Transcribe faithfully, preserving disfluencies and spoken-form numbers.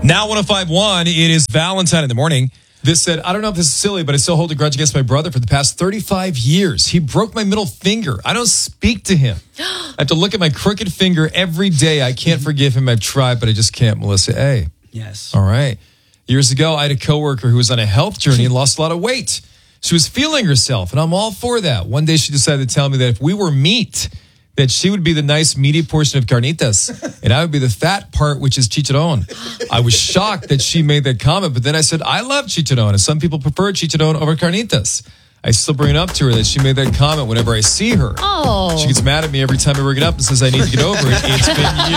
Now one oh five point one, it is Valentine in the morning. This said, I don't know if this is silly, but I still hold a grudge against my brother for the past thirty-five years. He broke my middle finger. I don't speak to him. I have to look at my crooked finger every day. I can't forgive him. I've tried, but I just can't, Melissa A. Yes. All right. Years ago, I had a coworker who was on a health journey and lost a lot of weight. She was feeling herself, and I'm all for that. One day, she decided to tell me that if we were meat, that she would be the nice meaty portion of carnitas, and I would be the fat part, which is chicharron. I was shocked that she made that comment, but then I said, I love chicharron, and some people prefer chicharron over carnitas. I still bring it up to her that she made that comment whenever I see her. Oh. She gets mad at me every time I bring it up and says I need to get over it. It's been years.